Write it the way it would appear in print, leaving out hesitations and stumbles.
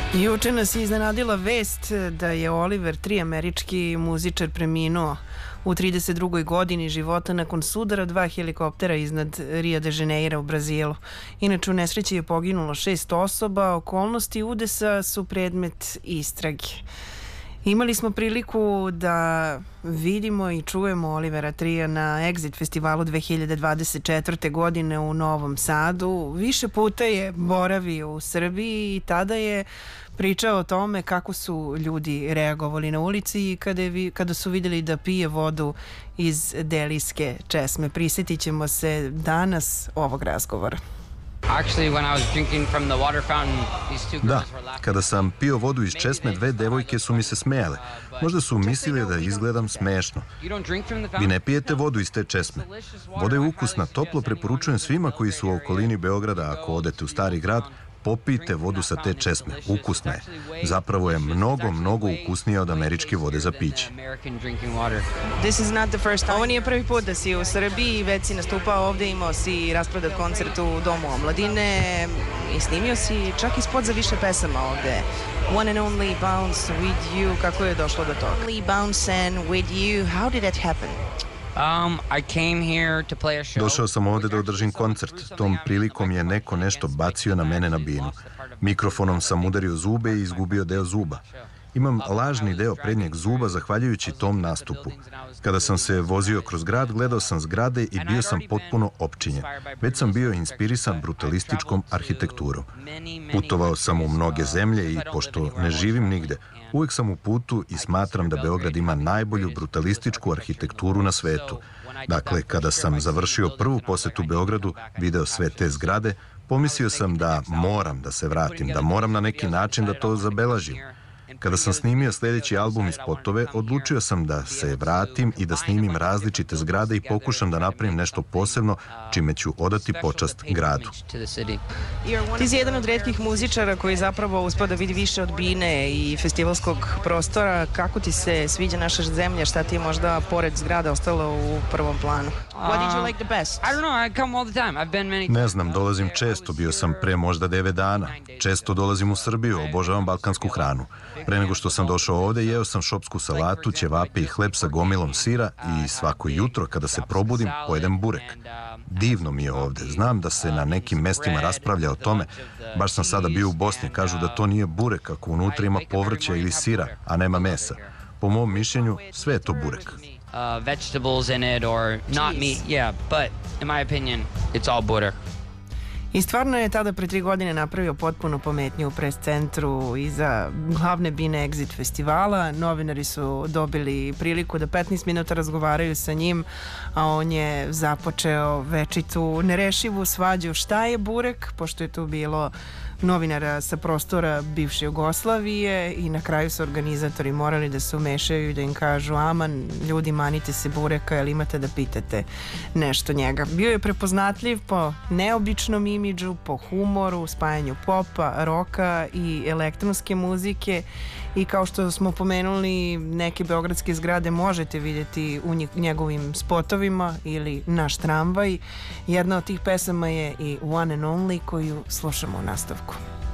Juče nas je iznenadila vest da je Oliver, američki muzičar, preminuo u 32. godini života nakon sudara 2 helikoptera iznad Rio de Janeira u Brazilu. Inače, u nesreći je poginulo 6 osoba, okolnosti udesa su predmet istrage. Imali smo priliku da vidimo i čujemo Olivera Tria na Exit festivalu 2024. godine u Novom Sadu. Više puta je boravio u Srbiji i tada je pričao o tome kako su ljudi reagovali na ulici i kada su vidjeli da pije vodu iz delijske česme. Prisjetit ćemo se danas ovog razgovora. Da, kada sam pio vodu iz česme, 2 devojke su mi se smejale. Možda su mislili da izgledam smešno. Vi ne pijete vodu iz te česme. Voda je ukusna, toplo preporučujem svima koji su u okolini Beograda, ako odete u Stari grad, popijte vodu sa te česme. Ukusna je. Zapravo je mnogo ukusnija od američke vode za piće. Ovo nije prvi put da si u Srbiji, već si nastupao ovde, imao si rasprodat koncert u Domu omladine i snimio si čak i spot za više pesama ovde. One and Only, Bounce With You, kako je došlo do toga? Only Bounce and With You, how did that happen? Došao sam ovde da održim koncert. Tom prilikom je neko nešto bacio na mene na binu. Mikrofonom sam udario zube i izgubio deo zuba. Imam lažni deo prednjeg zuba zahvaljujući tom nastupu. Kada sam se vozio kroz grad, gledao sam zgrade i bio sam potpuno opčinjen. Već sam bio inspirisan brutalističkom arhitekturom. Putovao sam u mnoge zemlje i pošto ne živim nigde, uvek sam u putu i smatram da Beograd ima najbolju brutalističku arhitekturu na svetu. Dakle, kada sam završio prvu posetu Beogradu, video sve te zgrade, pomislio sam da moram da se vratim, da moram na neki način da to zabeležim. Kada sam snimio sljedeći album i spotove, odlučio sam da se vratim i da snimim različite zgrade i pokušam da napravim nešto posebno, čime ću odati počast gradu. Ti si jedan od retkih muzičara koji zapravo uspeo da vidi više od bine i festivalskog prostora. Kako ti se sviđa naša zemlja? Šta ti je možda pored zgrada ostalo u prvom planu? What did you like the best? Ne znam, dolazim često, bio sam pre možda 9 dana. Često dolazim u Srbiju, obožavam balkansku hranu. Pre nego što sam došao ovde, jeo sam šopsku salatu, ćevape i hleb sa gomilom sira i svako jutro kada se probudim, pojedem burek. Divno mi je ovde. Znam da se na nekim mestima raspravlja o tome. Baš sam sada bio u Bosni, kažu da to nije burek ako unutra ima povrća ili sira, a nema mesa. Po mom mišljenju, sve je to burek. Vegetables in it or not meat, yeah, but in my opinion, it's all burek. I stvarno je tada pre 3 godine napravio potpuno pometnju u pres centru iza glavne bine Exit festivala. Novinari su dobili priliku da 15 minuta razgovaraju sa njim, a on je započeo večitu nerešivu svađu šta je burek, pošto je tu bilo novinara sa prostora bivše Jugoslavije i na kraju su organizatori morali da se umešaju i da im kažu aman, ljudi, manite se bureka, jer imate da pitate nešto njega. Bio je prepoznatljiv po neobičnom imidžu, po humoru, spajanju popa, roka i elektronske muzike i kao što smo pomenuli, neke beogradske zgrade možete vidjeti u njegovim spotovima ili Naš tramvaj. Jedna od tih pesama je i One and Only koju slušamo u nastavku.